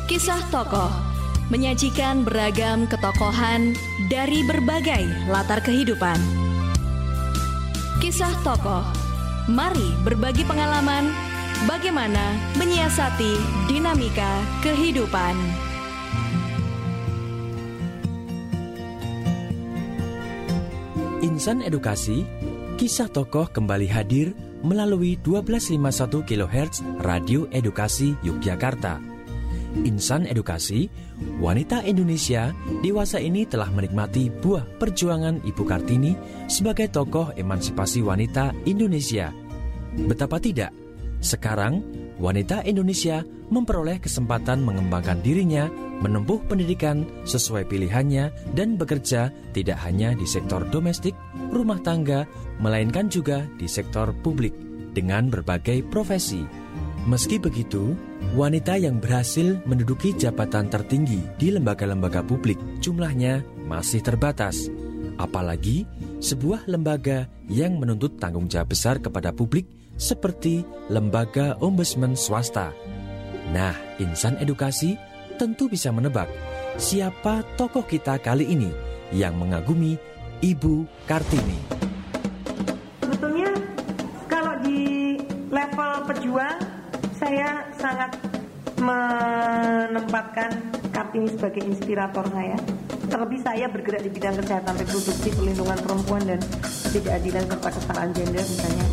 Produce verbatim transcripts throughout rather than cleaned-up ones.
Kisah Tokoh menyajikan beragam ketokohan dari berbagai latar kehidupan. Kisah Tokoh, mari berbagi pengalaman bagaimana menyiasati dinamika kehidupan. Insan Edukasi, Kisah Tokoh kembali hadir melalui dua belas lima puluh satu kilohertz Radio Edukasi Yogyakarta. Insan Edukasi, wanita Indonesia dewasa ini telah menikmati buah perjuangan Ibu Kartini sebagai tokoh emansipasi wanita Indonesia. Betapa tidak, sekarang wanita Indonesia memperoleh kesempatan mengembangkan dirinya, menempuh pendidikan sesuai pilihannya, dan bekerja tidak hanya di sektor domestik, rumah tangga, melainkan juga di sektor publik dengan berbagai profesi. Meski begitu, wanita yang berhasil menduduki jabatan tertinggi di lembaga-lembaga publik jumlahnya masih terbatas. Apalagi sebuah lembaga yang menuntut tanggung jawab besar kepada publik seperti lembaga ombudsman swasta. Nah, Insan Edukasi tentu bisa menebak siapa tokoh kita kali ini yang mengagumi Ibu Kartini. Sebetulnya kalau di level pejuang, saya sangat menempatkan Kartini sebagai inspirator saya. Terlebih saya bergerak di bidang kesehatan reproduksi, perlindungan perempuan, dan ketidakadilan serta kesetaraan gender misalnya.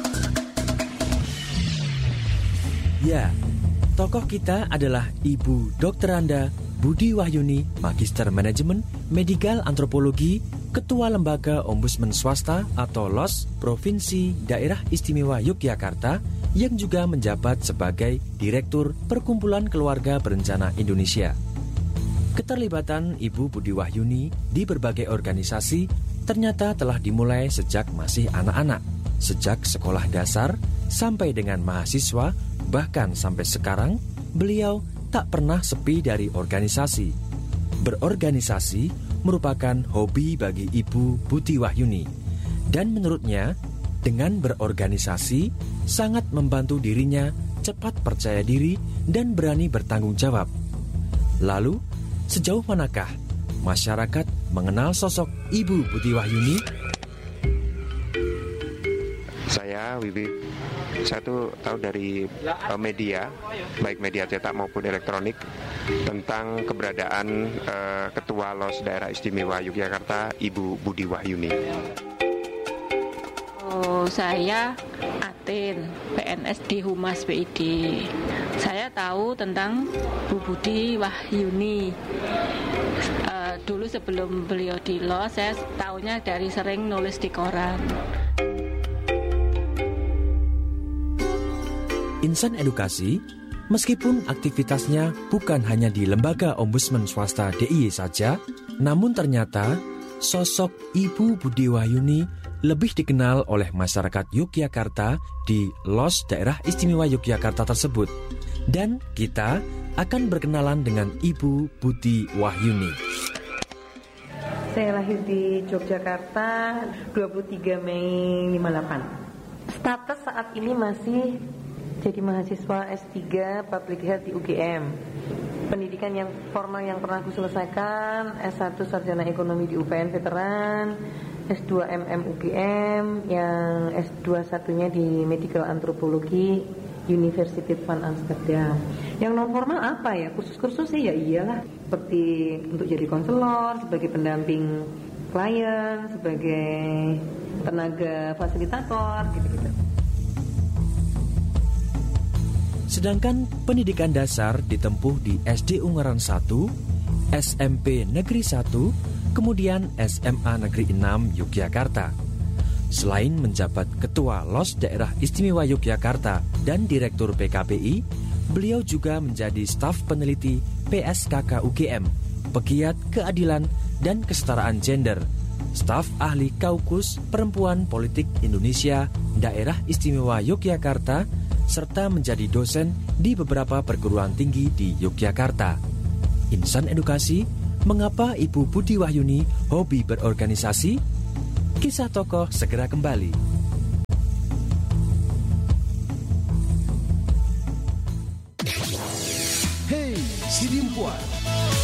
Ya, tokoh kita adalah Ibu Doktor Anda Budi Wahyuni, Magister Manajemen Medikal Antropologi, Ketua Lembaga Ombudsman Swasta atau L O S Provinsi Daerah Istimewa Yogyakarta, yang juga menjabat sebagai Direktur Perkumpulan Keluarga Berencana Indonesia. Keterlibatan Ibu Budi Wahyuni di berbagai organisasi ternyata telah dimulai sejak masih anak-anak, sejak sekolah dasar sampai dengan mahasiswa, bahkan sampai sekarang beliau tak pernah sepi dari organisasi. Berorganisasi merupakan hobi bagi Ibu Budi Wahyuni, dan menurutnya dengan berorganisasi sangat membantu dirinya cepat percaya diri dan berani bertanggung jawab. Lalu, sejauh manakah masyarakat mengenal sosok Ibu Budi Wahyuni? Saya Wiwi, saya tuh tahu dari uh, media, baik media cetak maupun elektronik, tentang keberadaan uh, Ketua L O S Daerah Istimewa Yogyakarta, Ibu Budi Wahyuni. Oh, saya Atin, P N S di Humas B I D. Saya tahu tentang Bu Budi Wahyuni. Uh, dulu sebelum beliau di L O S, saya tahunya dari sering nulis di koran. Insan Edukasi, meskipun aktivitasnya bukan hanya di Lembaga Ombudsman Swasta D I Y saja, namun ternyata sosok Ibu Budi Wahyuni lebih dikenal oleh masyarakat Yogyakarta di L O S Daerah Istimewa Yogyakarta tersebut. Dan kita akan berkenalan dengan Ibu Budi Wahyuni. Saya lahir di Yogyakarta dua puluh tiga Mei lima puluh delapan. Status saat ini masih jadi mahasiswa S tiga Public Health di U G M. Pendidikan yang formal yang pernah aku selesaikan, S satu Sarjana Ekonomi di U P N Veteran, S dua M M U G M, yang S dua satunya di Medical Antropologi University van Amsterdam. Yang non formal apa ya? Kursus-kursus sih ya iyalah, seperti untuk jadi konselor, sebagai pendamping klien, sebagai tenaga fasilitator gitu-gitu. Sedangkan pendidikan dasar ditempuh di S D Ungaran satu, S M P Negeri satu, kemudian S M A Negeri enam Yogyakarta. Selain menjabat Ketua L O S Daerah Istimewa Yogyakarta dan Direktur P K P I, beliau juga menjadi staf peneliti P S K K U G M, pegiat keadilan dan kesetaraan gender, staf ahli Kaukus Perempuan Politik Indonesia Daerah Istimewa Yogyakarta, serta menjadi dosen di beberapa perguruan tinggi di Yogyakarta. Insan Edukasi, mengapa Ibu Budi Wahyuni hobi berorganisasi? Kisah tokoh segera kembali. Hey, Sidimpuan.